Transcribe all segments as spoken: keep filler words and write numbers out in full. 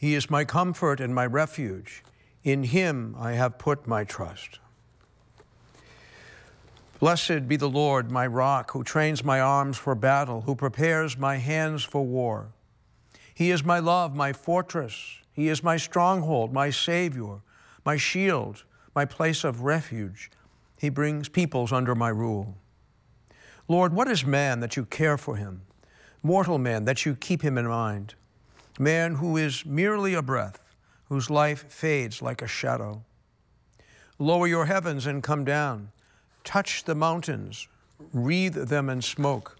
He is my comfort and my refuge. In him I have put my trust. Blessed be the Lord, my rock, who trains my arms for battle, who prepares my hands for war. He is my love, my fortress. He is my stronghold, my Savior, my shield, my place of refuge. He brings peoples under my rule. Lord, what is man that you care for him? Mortal man that you keep him in mind? Man who is merely a breath, whose life fades like a shadow. Lower your heavens and come down. Touch the mountains, wreathe them in smoke.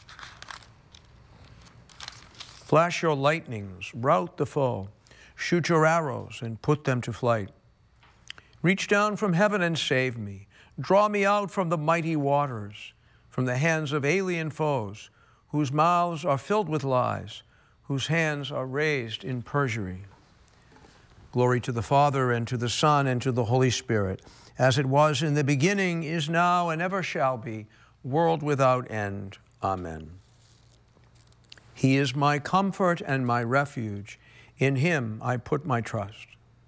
Flash your lightnings, rout the foe. Shoot your arrows and put them to flight. Reach down from heaven and save me. Draw me out from the mighty waters, from the hands of alien foes, whose mouths are filled with lies, whose hands are raised in perjury. Glory to the Father, and to the Son, and to the Holy Spirit, as it was in the beginning, is now, and ever shall be, world without end. Amen. He is my comfort and my refuge. In him I put my trust.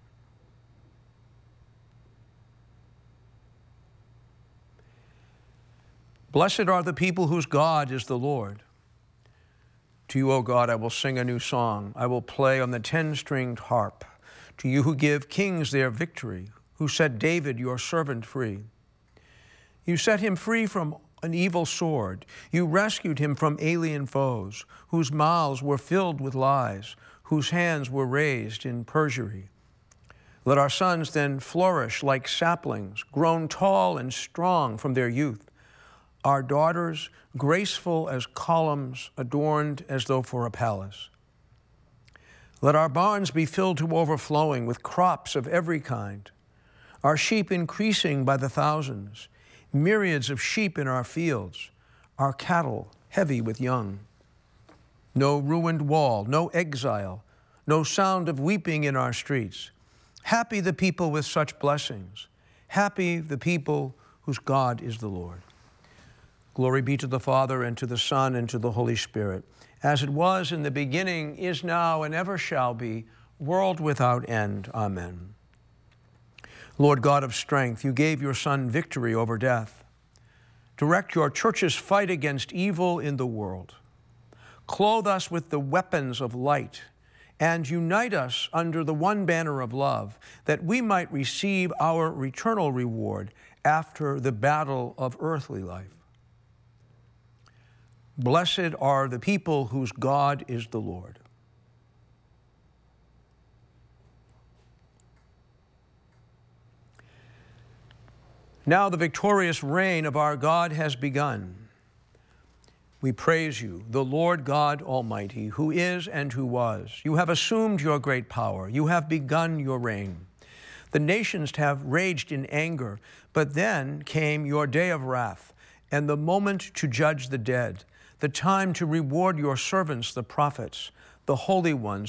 Blessed are the people whose God is the Lord. To you, O God, I will sing a new song. I will play on the ten-stringed harp. To you who give kings their victory, who set David your servant free. You set him free from an evil sword. You rescued him from alien foes, whose mouths were filled with lies, whose hands were raised in perjury. Let our sons then flourish like saplings, grown tall and strong from their youth. Our daughters, graceful as columns, adorned as though for a palace. Let our barns be filled to overflowing with crops of every kind. Our sheep increasing by the thousands, myriads of sheep in our fields, our cattle heavy with young. No ruined wall, no exile, no sound of weeping in our streets. Happy the people with such blessings. Happy the people whose God is the Lord. Glory be to the Father, and to the Son, and to the Holy Spirit, as it was in the beginning, is now, and ever shall be, world without end. Amen. Lord God of strength, you gave your Son victory over death. Direct your church's fight against evil in the world. Clothe us with the weapons of light, and unite us under the one banner of love, that we might receive our eternal reward after the battle of earthly life. Blessed are the people whose God is the Lord. Now the victorious reign of our God has begun. We praise you, the Lord God Almighty, who is and who was. You have assumed your great power. You have begun your reign. The nations have raged in anger, but then came your day of wrath and the moment to judge the dead, the time to reward your servants, the prophets, the holy ones